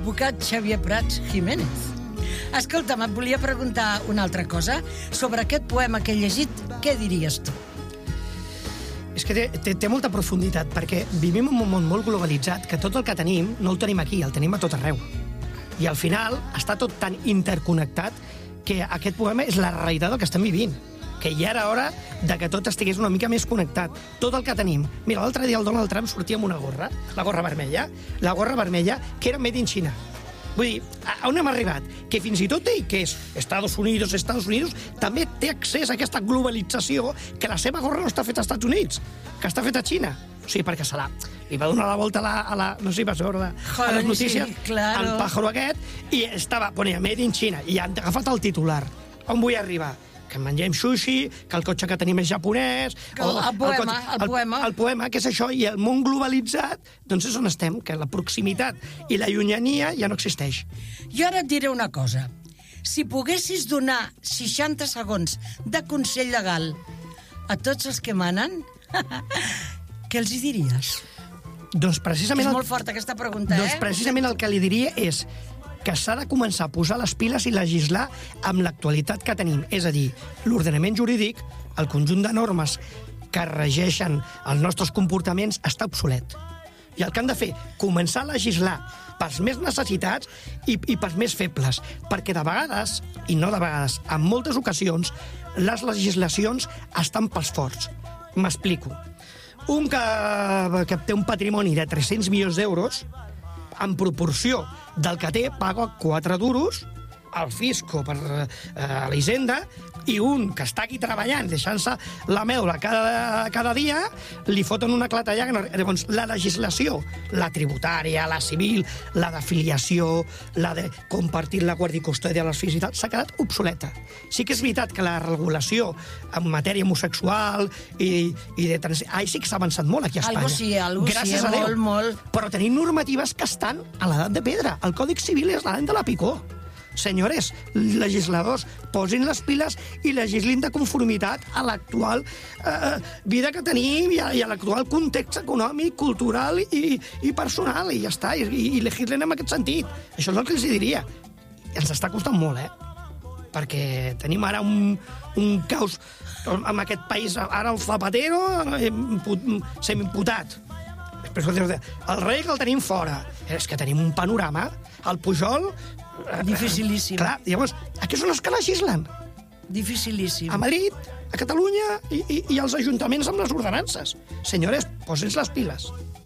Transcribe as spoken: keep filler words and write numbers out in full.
Advocat Xavier Prats Jiménez. Escolta'm, et volia preguntar una altra cosa. Sobre aquest poema que he llegit, què diries tu? És que té, té, té molta profunditat, perquè vivim en un món molt globalitzat que tot el que tenim no el tenim aquí, el tenim a tot arreu. I al final està tot tan interconnectat que aquest poema és la realitat del que estem vivint, que ja era hora de que tot estigués una mica més connectat. Tot el que tenim. Mira, l'altre dia el Donald Trump sortia amb una gorra, la gorra vermella, la gorra vermella, que era made in China. Vull dir, a on hem arribat? Que fins i tot ell, que és Estados Unidos, Estados Unidos, també té accés a aquesta globalització que la seva gorra no està feta als Estats Units, que està feta a Xina. O sigui, perquè se la... li va donar la volta a la... A la no sé si va veure a les notícies, sí, claro. al pájaro aquest, i estava, ponia, made in China, i han agafat el titular. On vull arribar? Que mengem sushi, que el cotxe que tenim és japonès... El, el, el poema, el, cotxe, el, el poema. El, el poema, que és això, i el món globalitzat, doncs és on estem, que la proximitat i la llunyania ja no existeix. Jo ara et diré una cosa. Si poguessis donar seixanta segons de consell legal a tots els que manen, què els hi diries? Doncs precisament... És el, molt forta aquesta pregunta, doncs eh? precisament el que li diria és que s'ha de començar a posar les piles i legislar amb l'actualitat que tenim. És a dir, l'ordenament jurídic, el conjunt de normes que regeixen els nostres comportaments, està obsolet. I el que han de fer, començar a legislar pels més necessitats i, i pels més febles. Perquè de vegades, i no de vegades, en moltes ocasions, les legislacions estan pels forts. M'explico. Un que, que té un patrimoni de tres-cents milions d'euros, en proporció del que té, paga quatre duros al fisco per eh, a la hisenda, i un que està aquí treballant, deixant-se la mèdula cada, cada dia, li foten una clatellada. No... Llavors, la legislació, la tributària, la civil, la d'afiliació, la de compartir la guàrdia i custòdia dels fills i tal, s'ha quedat obsoleta. Sí que és veritat que la regulació en matèria homosexual i, i de trans... Ai, sí que s'ha avançat molt aquí a Espanya. Algo sí, algo Gràcies sí, a Déu. molt, molt. Però tenim normatives que estan a l'edat de pedra. El Còdic Civil és l'any de la picó. Senyores, legisladors, posin les piles i legislin de conformitat a l'actual eh, vida que tenim i a, i a l'actual context econòmic, cultural i, i personal, i ja està, i, i legislen en aquest sentit. Això és el que els diria. Ens està costant molt, eh? Perquè tenim ara un, un caos en aquest país. Ara el Zapatero semi-imputat. El rei que el tenim fora. És que tenim un panorama. El Pujol... Dificilíssim. Clar, llavors, aquí són els que legislen. Dificilíssim. A Madrid, a Catalunya i, i, i als ajuntaments amb les ordenances. Senyores, posin les piles.